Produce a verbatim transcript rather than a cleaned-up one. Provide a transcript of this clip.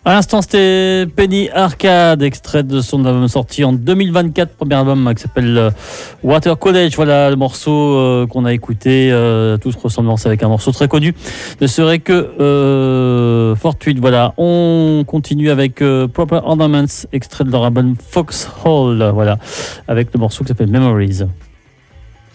À l'instant, c'était Penny Arcade, extrait de son album sorti en deux mille vingt-quatre, premier album qui s'appelle Water College. Voilà le morceau euh, qu'on a écouté, euh, toute ressemblance avec un morceau très connu ne serait que euh, fortuite. Voilà, on continue avec euh, Proper Ornaments, extrait de leur album Foxhole, voilà, avec le morceau qui s'appelle Memories.